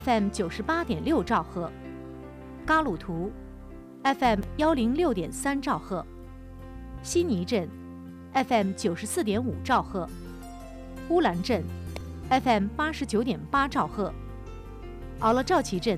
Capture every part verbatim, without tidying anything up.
F M 九十八点六兆赫，嘎鲁图 F M 幺零六点三兆赫，悉尼镇 F M 九十四点五兆赫，乌兰镇 F M 八十九点八兆赫，奥勒赵旗镇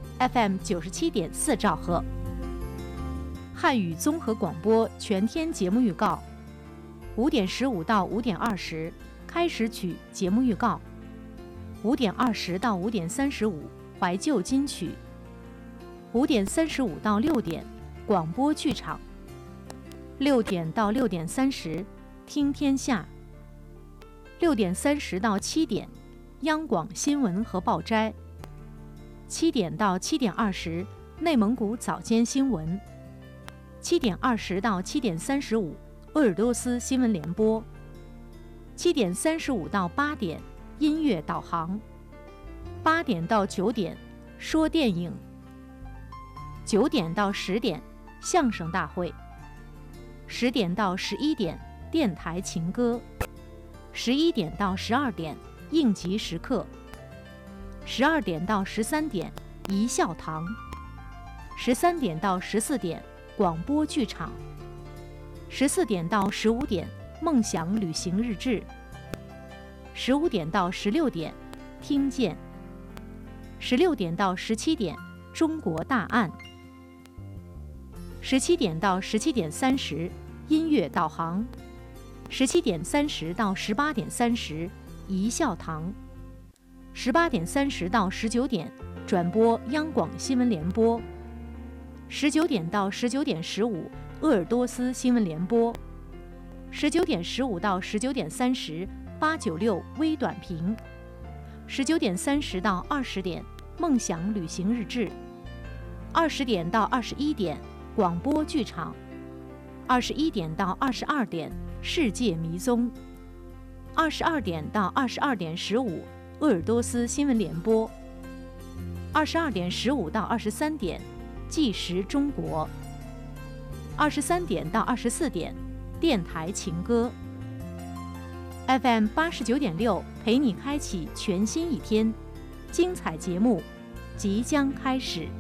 F M 九十七点四兆赫。汉语综合广播全天节目预告：五点十五到五点二十开始曲节目预告，五点二十到五点三十五怀旧金曲，五点三十五到六点广播剧场，六点到六点三十听天下，六点三十到七点央广新闻和报摘，七点到七点二十内蒙古早间新闻，七点二十到七点三十五鄂尔多斯新闻联播，七点三十五到八点音乐导航，八点到九点说电影，九点到十点相声大会，十点到十一点电台情歌，十一点到十二点应急时刻，十二点到十三点一笑堂，十三点到十四点广播剧场，十四点到十五点梦想旅行日志，十五点到十六点听见，十六点到十七点中国大案，十七点到十七点三十音乐导航，十七点三十到十八点三十一笑堂，十八点三十到十九点转播央广新闻联播，十九点到十九点十五鄂尔多斯新闻联播，十九点十五到十九点三十八九六微短评，十九点三十到二十点梦想旅行日志，二十点到二十一点广播剧场，二十一点到二十二点世界迷踪，二十二点到二十二点十五鄂尔多斯新闻联播，二十二点十五到二十三点纪实中国，二十三点到二十四点电台情歌。F M 八十九点六陪你开启全新一天，精彩节目即将开始。